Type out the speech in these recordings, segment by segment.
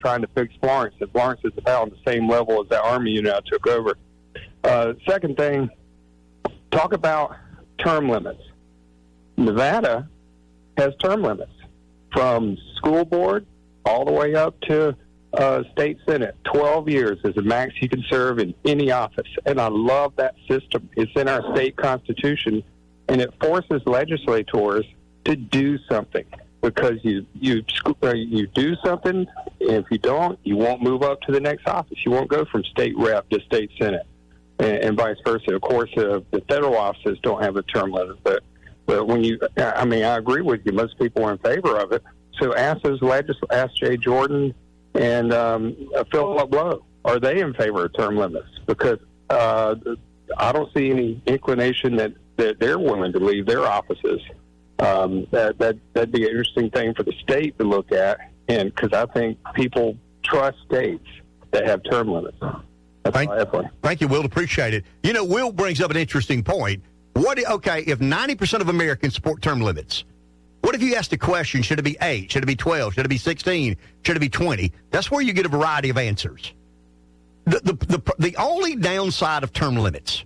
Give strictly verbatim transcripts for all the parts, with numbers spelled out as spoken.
trying to fix Florence, and Florence is about on the same level as that Army unit I took over. Uh, second thing, talk about term limits. Nevada has term limits from school board all the way up to uh, state senate. twelve years is the max you can serve in any office, and I love that system. It's in our state constitution, and it forces legislators to do something, because you you uh, you do something, and if you don't, you won't move up to the next office. You won't go from state rep to state senate, and, and vice versa. Of course, uh, the federal offices don't have a term limit, but but when you, I mean, I agree with you. Most people are in favor of it. So ask those legis- ask Jay Jordan and um, uh, Philip Lowe, are they in favor of term limits? Because uh, I don't see any inclination that, that they're willing to leave their offices. Um, that, that, that'd be an interesting thing for the state to look at, and because I think people trust states that have term limits. That's thank, all I have for you. Thank you, Will. Appreciate it. You know, Will brings up an interesting point. What? Okay, if ninety percent of Americans support term limits, what if you asked a question, should it be eight, should it be twelve, should it be sixteen, should it be twenty? That's where you get a variety of answers. The, the, the, the only downside of term limits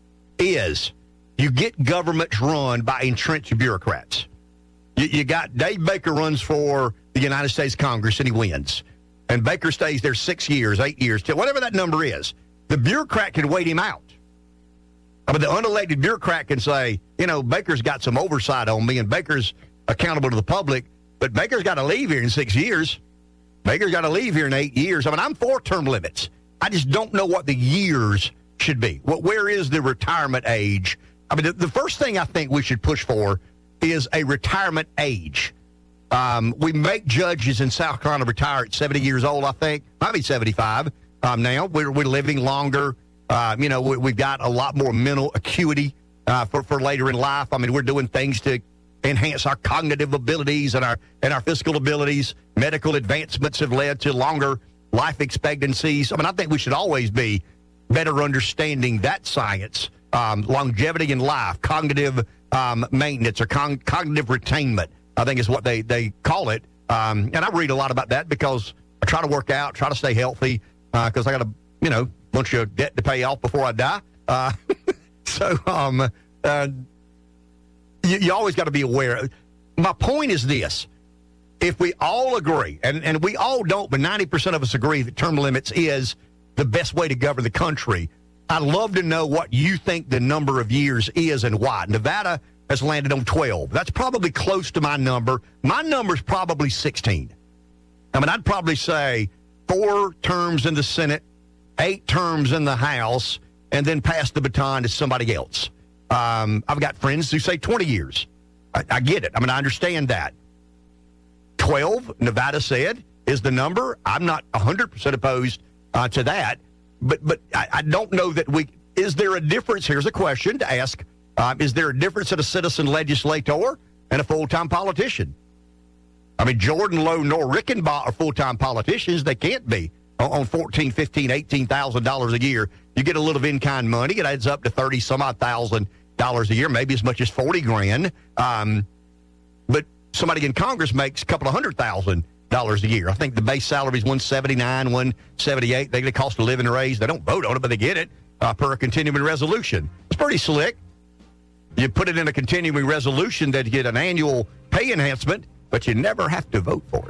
is you get governments run by entrenched bureaucrats. You, you got Dave Baker runs for the United States Congress, and he wins. And Baker stays there six years, eight years, till whatever that number is. The bureaucrat can wait him out. I mean, the unelected bureaucrat can say, you know, Baker's got some oversight on me, and Baker's accountable to the public, but Baker's got to leave here in six years. Baker's got to leave here in eight years. I mean, I'm for term limits. I just don't know what the years should be. Well, where is the retirement age? I mean, the, the first thing I think we should push for is a retirement age. Um, we make judges in South Carolina retire at seventy years old, I think. Might be seventy-five um, now. We're, we're living longer. Uh, you know, we, we've got a lot more mental acuity uh, for, for later in life. I mean, we're doing things to enhance our cognitive abilities and our and our physical abilities. Medical advancements have led to longer life expectancies. I mean, I think we should always be better understanding that science, um, longevity in life, cognitive um, maintenance, or con- cognitive retainment, I think is what they, they call it. Um, and I read a lot about that because I try to work out, try to stay healthy, because uh, I got a, you know, bunch of debt to pay off before I die. Uh, so um, uh, you, you always got to be aware. My point is this. If we all agree, and, and we all don't, but ninety percent of us agree that term limits is the best way to govern the country, I'd love to know what you think the number of years is and why. Nevada has landed on twelve. That's probably close to my number. My number's probably sixteen. I mean, I'd probably say four terms in the Senate, eight terms in the House, and then pass the baton to somebody else. Um, I've got friends who say twenty years. I, I get it. I mean, I understand that. twelve, Nevada said, is the number. I'm not one hundred percent opposed uh, to that, but but I, I don't know that we – is there a difference? Here's a question to ask. Um, is there a difference in a citizen legislator and a full-time politician? I mean, Jordan, Lowe, nor Rickenbach are full-time politicians. They can't be on fourteen thousand dollars, fifteen thousand dollars, eighteen thousand dollars a year. You get a little in-kind money. It adds up to thirty some odd thousand dollars a year, maybe as much as forty grand. Um, but somebody in Congress makes a couple of hundred thousand dollars a year. I think the base salary is one seventy-nine, one seventy-eight. They get a cost of living raise. They don't vote on it, but they get it uh, per a continuing resolution. It's pretty slick. You put it in a continuing resolution that you get an annual pay enhancement, but you never have to vote for it.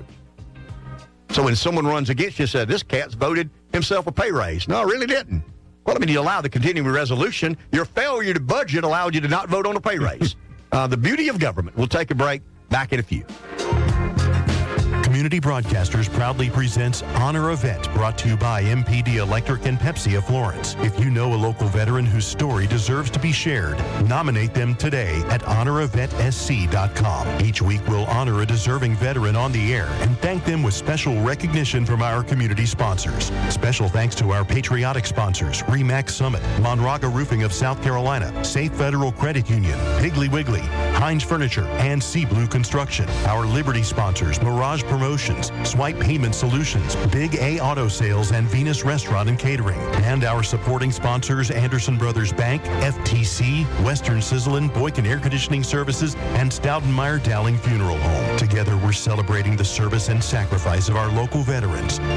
So when someone runs against you, said, this cat's voted himself a pay raise. No, I really didn't. Well, I mean, you allow the continuing resolution. Your failure to budget allowed you to not vote on a pay raise. uh, the beauty of government. We'll take a break. Back in a few. Community Broadcasters proudly presents Honor Event, brought to you by M P D Electric and Pepsi of Florence. If you know a local veteran whose story deserves to be shared, nominate them today at honor event s c dot com. Each week we'll honor a deserving veteran on the air and thank them with special recognition from our community sponsors. Special thanks to our patriotic sponsors, RE/MAX Summit, Monraga Roofing of South Carolina, Safe Federal Credit Union, Piggly Wiggly, Heinz Furniture, and Sea Blue Construction. Our Liberty sponsors, Mirage Promotions, Swipe Payment Solutions, Big A Auto Sales, and Venus Restaurant and Catering. And our supporting sponsors, Anderson Brothers Bank, F T C, Western Sizzlin, Boykin Air Conditioning Services, and Stoutenmeyer Dowling Funeral Home. Together, we're celebrating the service and sacrifice of our local veterans.